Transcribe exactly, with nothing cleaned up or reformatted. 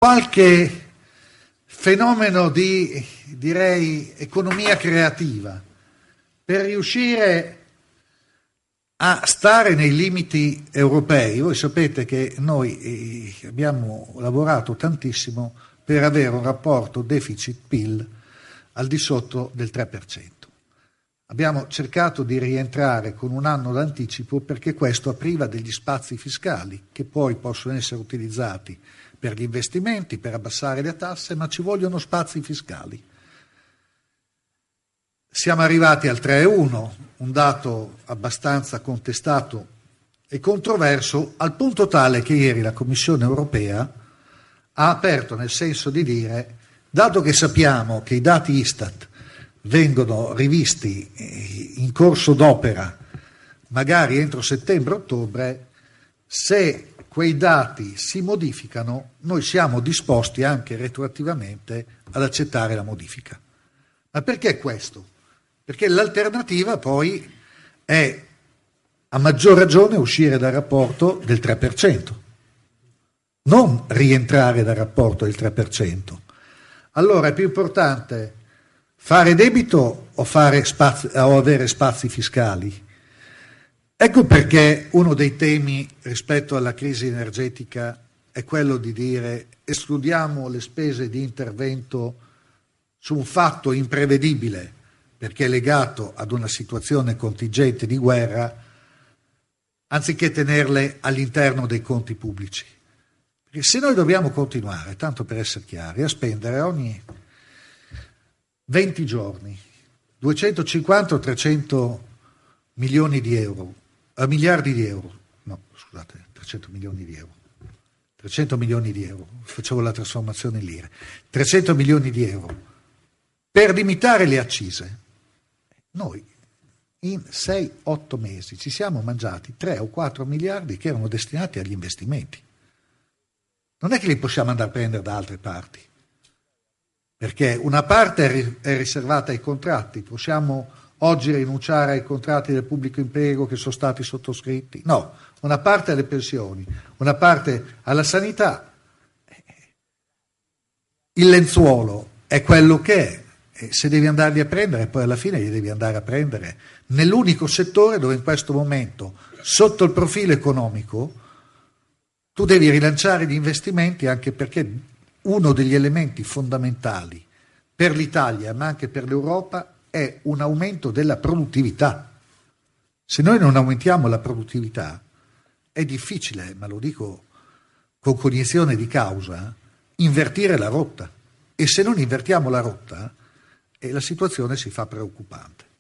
qualche fenomeno di, direi, economia creativa per riuscire a stare nei limiti europei. Voi sapete che noi abbiamo lavorato tantissimo per avere un rapporto deficit-P I L al di sotto del tre per cento. Abbiamo cercato di rientrare con un anno d'anticipo perché questo apriva degli spazi fiscali che poi possono essere utilizzati per gli investimenti, per abbassare le tasse, ma ci vogliono spazi fiscali. Siamo arrivati al tre virgola uno, un dato abbastanza contestato e controverso, al punto tale che ieri la Commissione europea ha aperto nel senso di dire, dato che sappiamo che i dati Istat vengono rivisti in corso d'opera, magari entro settembre-ottobre, se quei dati si modificano, noi siamo disposti anche retroattivamente ad accettare la modifica. Ma perché questo? Perché l'alternativa poi è, a maggior ragione, uscire dal rapporto del tre per cento, non rientrare dal rapporto del tre per cento. Allora è più importante fare debito o, fare spazi, o avere spazi fiscali? Ecco perché uno dei temi rispetto alla crisi energetica è quello di dire escludiamo le spese di intervento su un fatto imprevedibile perché è legato ad una situazione contingente di guerra, anziché tenerle all'interno dei conti pubblici. Perché se noi dobbiamo continuare, tanto per essere chiari, a spendere ogni venti giorni duecentocinquanta o trecento milioni di euro, a miliardi di euro, no scusate, trecento milioni di euro, trecento milioni di euro, facevo la trasformazione in lire, trecento milioni di euro per limitare le accise, noi in sei otto mesi ci siamo mangiati tre o quattro miliardi che erano destinati agli investimenti. Non è che li possiamo andare a prendere da altre parti, perché una parte è riservata ai contratti. Possiamo oggi rinunciare ai contratti del pubblico impiego che sono stati sottoscritti? No, una parte alle pensioni, una parte alla sanità. Il lenzuolo è quello che è, e se devi andarli a prendere, poi alla fine li devi andare a prendere nell'unico settore dove in questo momento, sotto il profilo economico, tu devi rilanciare gli investimenti, anche perché uno degli elementi fondamentali per l'Italia, ma anche per l'Europa, è un aumento della produttività. Se noi non aumentiamo la produttività, è difficile, ma lo dico con cognizione di causa, invertire la rotta. E se non invertiamo la rotta, eh, la situazione si fa preoccupante.